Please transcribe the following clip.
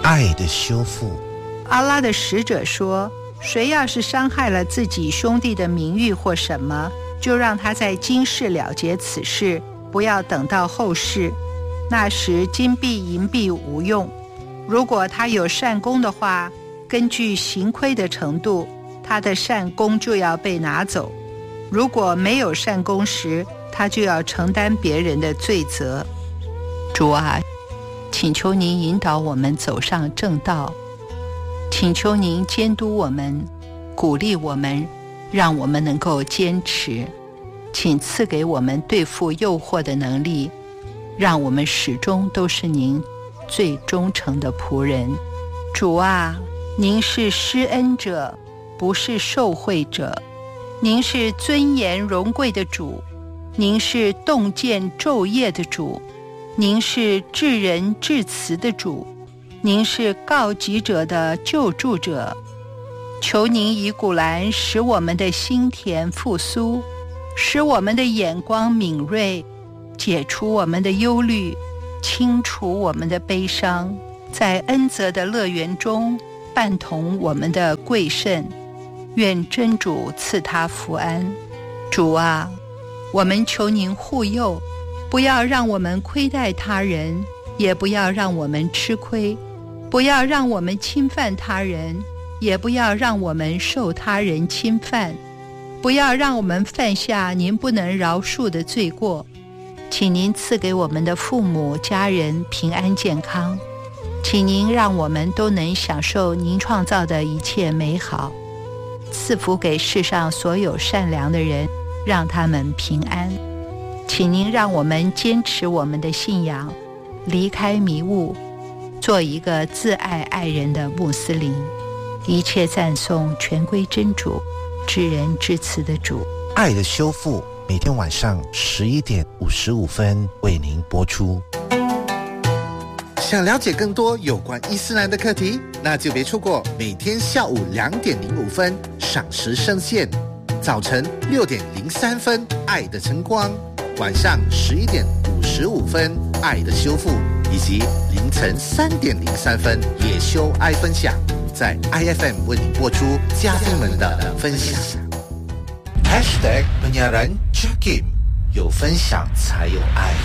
爱的修复。 阿拉的使者说，谁要是伤害了自己兄弟的名誉或什么，就让他在今世了结此事，不要等到后世。那时金币银币无用，如果他有善功的话，根据行亏的程度，他的善功就要被拿走；如果没有善功时，他就要承担别人的罪责。主啊，请求您引导我们走上正道，请求您监督我们，鼓励我们，让我们能够坚持。请赐给我们对付诱惑的能力，让我们始终都是您最忠诚的仆人。主啊，您是施恩者，不是受贿者。您是尊严荣贵的主，您是洞见昼夜的主，您是至仁至慈的主，您是告急者的救助者。求您以古兰使我们的心田复苏，使我们的眼光敏锐，解除我们的忧虑，清除我们的悲伤，在恩泽的乐园中伴同我们的贵甚。愿真主赐他福安。主啊，我们求您护佑，不要让我们亏待他人，也不要让我们吃亏，不要让我们侵犯他人，也不要让我们受他人侵犯，不要让我们犯下您不能饶恕的罪过。请您赐给我们的父母家人平安健康，请您让我们都能享受您创造的一切美好，赐福给世上所有善良的人，让他们平安。请您让我们坚持我们的信仰，离开迷雾，做一个自爱爱人的穆斯林。一切赞颂全归真主，至仁至慈的主。 爱的修复每天晚上11点55分为您播出。 想了解更多有关伊斯兰的课题，那就别错过每天下午2点05分赏时圣线，早晨6点03分爱的晨光，晚上11点55分爱的修复，以及凌晨3点03分也修爱分享，在 IFM 为您播出嘉宾们的分享。 #penyiaran Jakim， 有分享才有爱。